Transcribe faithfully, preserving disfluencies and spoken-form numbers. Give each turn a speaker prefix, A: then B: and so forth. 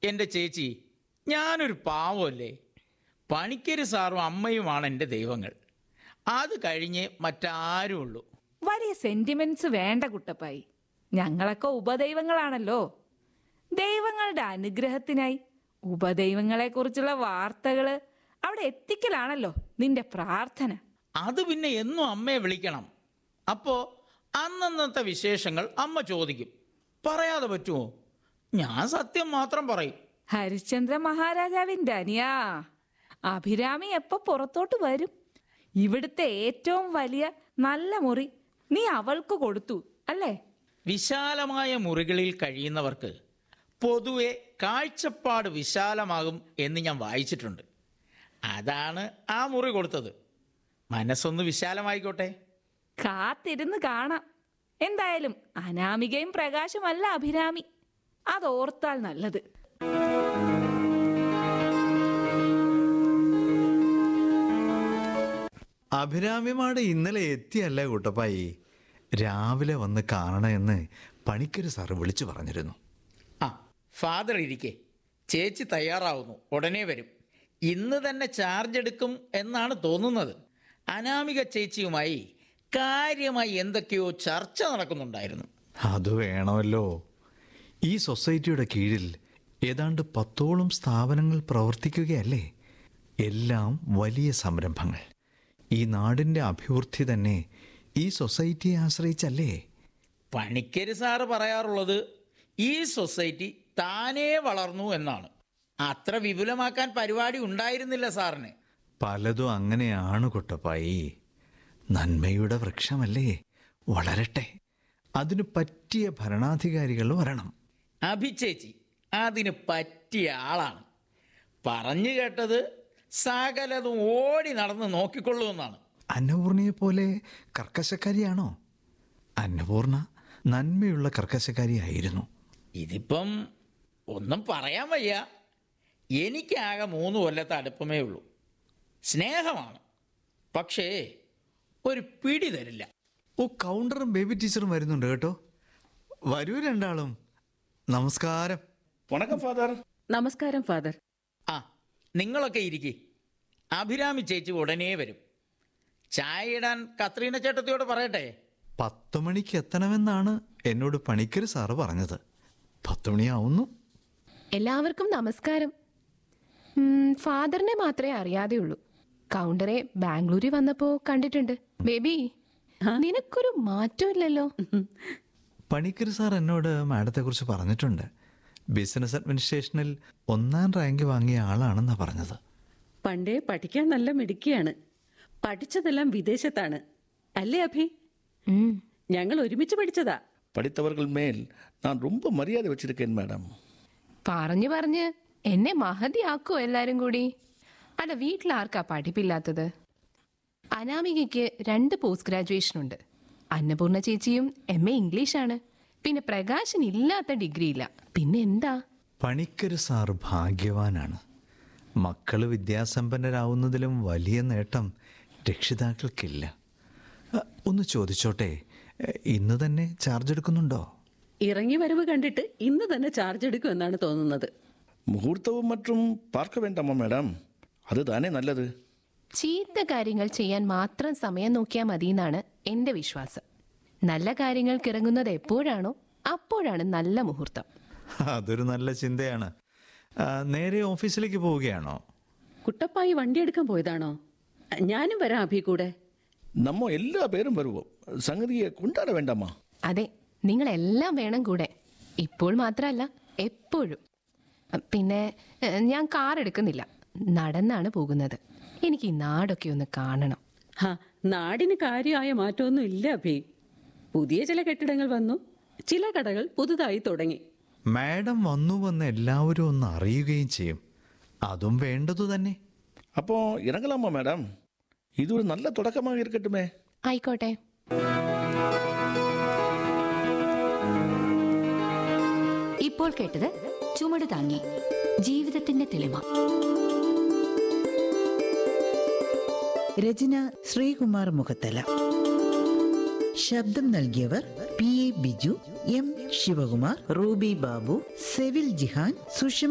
A: എൻ്റെ ചേച്ചി, ഞാനൊരു പാവമല്ലേ? പണിക്കര് സാറും അമ്മയുമാണ് എൻ്റെ ദൈവങ്ങൾ. അത് കഴിഞ്ഞ് മറ്റാരും ഉള്ളൂ.
B: വലിയ സെന്റിമെന്റ്സ് വേണ്ട കുട്ടപ്പായി. ഞങ്ങളൊക്കെ ഉപദൈവങ്ങളാണല്ലോ. ദൈവങ്ങളുടെ അനുഗ്രഹത്തിനായി ഉപദൈവങ്ങളെ കുറിച്ചുള്ള വാർത്തകള് അവിടെ എത്തിക്കലാണല്ലോ നിന്റെ പ്രാർത്ഥന.
A: അത് പിന്നെ എന്നും അമ്മയെ വിളിക്കണം. അപ്പോൾ അന്നന്നത്തെ വിശേഷങ്ങൾ അമ്മ ചോദിക്കും. പറയാതെ പറ്റുമോ? ഞാൻ സത്യം മാത്രം പറയും.
B: ഹരിശ്ചന്ദ്ര മഹാരാജാവിന്റെ അനിയാ, അഭിരാമി എപ്പോ പുറത്തോട്ട് വരും? ഇവിടുത്തെ ഏറ്റവും വലിയ നല്ല മുറി നീ അവൾക്ക് കൊടുത്തു അല്ലേ?
A: വിശാലമായ മുറികളിൽ കഴിയുന്നവർക്ക് പൊതുവെ കാഴ്ചപ്പാട് വിശാലമാകും എന്ന് ഞാൻ വായിച്ചിട്ടുണ്ട്. അതാണ് ആ മുറി കൊടുത്തത്. മനസ്സൊന്ന് വിശാലമായിക്കോട്ടെ.
B: കാത്തിരുന്ന് കാണാം. എന്തായാലും അനാമികയും പ്രകാശമല്ല അഭിരാമി. അതോർത്താൽ നല്ലത്.
C: അഭിരാമിമാട് ഇന്നലെ എത്തിയല്ലേ കുട്ടപ്പായി? രാവിലെ വന്ന് കാണണമെന്ന് പണിക്കര് സാറ് വിളിച്ചു പറഞ്ഞിരുന്നു.
A: ആ, ഫാദർ ഇരിക്കെ. ചേച്ചി തയ്യാറാവുന്നു, ഉടനെ വരും. ഇന്ന് തന്നെ ചാർജ് എടുക്കും എന്നാണ് തോന്നുന്നത്. അനാമിക ചേച്ചിയുമായി കാര്യമായി എന്തൊക്കെയോ ചർച്ച നടക്കുന്നുണ്ടായിരുന്നു.
C: അത് വേണമല്ലോ. ഈ സൊസൈറ്റിയുടെ കീഴിൽ ഏതാണ്ട് പത്തോളം സ്ഥാപനങ്ങൾ പ്രവർത്തിക്കുകയല്ലേ? എല്ലാം വലിയ സംരംഭങ്ങൾ. ഈ നാടിൻ്റെ അഭിവൃദ്ധി തന്നെ ഈ സൊസൈറ്റിയെ ആശ്രയിച്ചല്ലേ?
A: പണിക്കര് സാറ് പറയാറുള്ളത് ഈ സൊസൈറ്റി താനേ വളർന്നു എന്നാണ്. അത്ര വിപുലമാക്കാൻ പരിപാടി ഉണ്ടായിരുന്നില്ല സാറിന്.
C: പലതും അങ്ങനെയാണ് കുട്ടപ്പായി. നന്മയുടെ വൃക്ഷമല്ലേ, വളരട്ടെ. അതിന് പറ്റിയ ഭരണാധികാരികൾ വരണം.
A: അഭിചേച്ചി അതിന് പറ്റിയ ആളാണ്. പറഞ്ഞു കേട്ടത് സകലതും ഓടി നടന്ന് നോക്കിക്കൊള്ളുമെന്നാണ്.
C: അന്നപൂർണയെ പോലെ കർക്കശക്കാരിയാണോ? അന്നപൂർണ നന്മയുള്ള കർക്കശക്കാരിയായിരുന്നു.
A: ഇതിപ്പം ഒന്നും പറയാൻ വയ്യ. എനിക്കാകെ മൂന്ന് കൊല്ലത്തെ അടുപ്പമേ ഉള്ളൂ. സ്നേഹമാണ്, പക്ഷേ ഒരു പിടി തരില്ല.
C: ഓ, കൗണ്ടറും ബേബി ടീച്ചറും വരുന്നുണ്ട് കേട്ടോ. വരൂ രണ്ടാളും. നമസ്കാരം.
D: വണക്കം ഫാദർ.
E: നമസ്കാരം ഫാദർ.
A: ആ, നിങ്ങളൊക്കെ ഇരിക്കേ. അഭിരാമി ചേച്ചി ഉടനെ വരും. ചായ ഇടാൻ കത്രീന ചേട്ടത്തിയോട് പറയട്ടെ.
C: പത്ത് മണിക്ക് എത്തണമെന്നാണ് എന്നോട് പണിക്കര് സാറ് പറഞ്ഞത്. പത്ത് മണിയാവുന്നു.
F: എല്ലാവർക്കും നമസ്കാരം. ഉം, ഫാദറിനെ മാത്രമേ അറിയാതെയുള്ളൂ. കൗണ്ടറെ ബാംഗ്ലൂരിൽ വന്നപ്പോ കണ്ടിട്ടുണ്ട്. ബേബി, നിനക്കൊരു മാറ്റമില്ലല്ലോ.
C: പണിക്കര് സാർ എന്നോട് മാഡത്തെ കുറിച്ച് പറഞ്ഞിട്ടുണ്ട്. ബിസിനസ് അഡ്മിനിസ്ട്രേഷനിൽ ഒന്നാം റാങ്ക് വാങ്ങിയ ആളാണെന്നാ പറഞ്ഞത്.
E: പണ്ടേ പഠിക്കാൻ നല്ല മിടുക്കിയാണ്. പഠിച്ചതെല്ലാം വിദേശത്താണ് അല്ലേ അഭി? ഞങ്ങൾ ഒരുമിച്ച് പഠിച്ചതാ.
D: പഠിത്തവர்கள் മേൽ ഞാൻ ரொம்ப മര്യാദ വെച്ചിരിക്കേൻ മാഡം.
F: പറഞ്ഞു പറഞ്ഞ് എന്നെ മഹതിയാക്കോ എല്ലാരും കൂടി. അല്ല, വീട്ടിലാർക്കാ പഠിപ്പില്ലാത്തത്? അനാമികയ്ക്ക് രണ്ട് പോസ്റ്റ് ഗ്രാജുവേഷൻ ഉണ്ട്. അന്നപൂർണ ചേച്ചിയും എം എ ഇംഗ്ലീഷാണ്. പിന്നെ പ്രകാശന് ഇല്ലാത്ത ഡിഗ്രി ഇല്ല. പിന്നെ എന്താ?
C: പണിക്കര് സാർ ഭാഗ്യവാനാണ്. മക്കള് വിദ്യാസമ്പന്നരാവുന്നതിലും വലിയ നേട്ടം രക്ഷിതാക്കൾക്കില്ല. ഒന്ന് ചോദിച്ചോട്ടെ, ഇന്ന് തന്നെ ചാർജ് എടുക്കുന്നുണ്ടോ?
E: ഇറങ്ങി വരവ് കണ്ടിട്ട് ഇന്ന് തന്നെ ചാർജ് എടുക്കും എന്നാണ് തോന്നുന്നത്.
D: മുഹൂർത്തവും മറ്റും പാർക്ക വേണ്ടാമോ മാഡം? അത് താനേ നല്ലത്.
F: ചീത്ത കാര്യങ്ങൾ ചെയ്യാൻ മാത്രം സമയം നോക്കിയാൽ മതി എന്നാണ് എന്റെ വിശ്വാസം. നല്ല കാര്യങ്ങൾക്ക് ഇറങ്ങുന്നത് എപ്പോഴാണോ അപ്പോഴാണ് നല്ല മുഹൂർത്തം.
C: അതൊരു നല്ല ചിന്തയാണ്. നേരെ ഓഫീസിലേക്ക് പോവുകയാണോ?
E: കുട്ടപ്പായി വണ്ടി എടുക്കാൻ പോയതാണോ? ഞാനും വരാം അഭി കൂടെ.
D: നമ്മ എല്ലാ പേരും വരുവോ? സംഗതിയെ കൊണ്ടാട വേണ്ടാമാ?
F: അതെ, നിങ്ങളെല്ലാം വേണം കൂടെ. ഇപ്പോൾ മാത്രമല്ല, എപ്പോഴും. പിന്നെ ഞാൻ കാർ എടുക്കുന്നില്ല, നടന്നാണ് പോകുന്നത്. എനിക്ക് ഈ നാടൊക്കെ ഒന്ന് കാണണം.
E: ഹാ, നാടിന് കാര്യമായ മാറ്റമൊന്നും ഇല്ല അഭി. പുതിയ ചില കെട്ടിടങ്ങൾ വന്നു, ചില കടകൾ പുതുതായി തുടങ്ങി.
C: മാഡം വന്നുവെന്ന് എല്ലാവരും ഒന്ന് അറിയുകയും ചെയ്യും. അതും വേണ്ടതു തന്നെ.
D: അപ്പോ ഇറങ്ങലാമോ മാഡം? ഇതൊരു നല്ല തുടക്കമായി ഇരിക്കട്ടുമേ.
F: ആയിക്കോട്ടെ.
G: ഇപ്പോൾ കേട്ടത് ചുമട് താങ്ങി, ജീവിതത്തിന്റെ തെളിമ.
H: രചന ശ്രീകുമാർ മുഖത്തല. ശബ്ദം നൽകിയവർ P A Biju, M Shivakumar, Ruby Babu, Sevil Jihan, Sushma